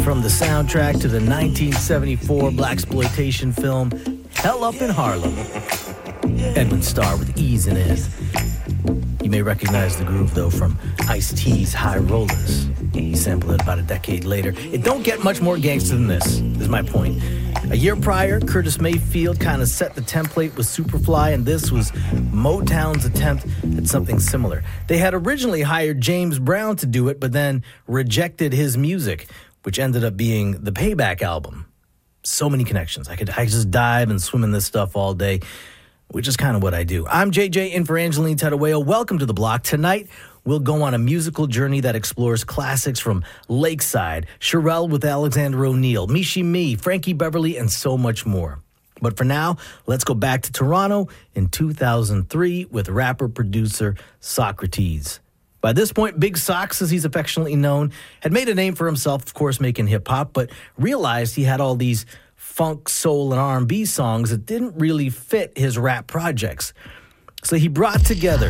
From the soundtrack to the 1974 blaxploitation film Hell Up in Harlem, Edwin Starr with Ease in It. You may recognize the groove, though, from Ice-T's High Rollers. He sampled it about a decade later. It don't get much more gangster than this, is my point. A year prior, Curtis Mayfield kind of set the template with Superfly, and this was Motown's attempt at something similar. They had originally hired James Brown to do it, but then rejected his music, which ended up being the Payback album. So many connections. I could just dive and swim in this stuff all day, which is kind of what I do. I'm JJ in for Angeline Tadaweo. Welcome to The Block. Tonight, we'll go on a musical journey that explores classics from Lakeside, Cherrelle with Alexander O'Neal, Michie Mee, Frankie Beverly, and so much more. But for now, let's go back to Toronto in 2003 with rapper-producer Saukrates. By this point, Big Sox, as he's affectionately known, had made a name for himself, of course, making hip-hop, but realized he had all these funk, soul, and R&B songs that didn't really fit his rap projects. So he brought together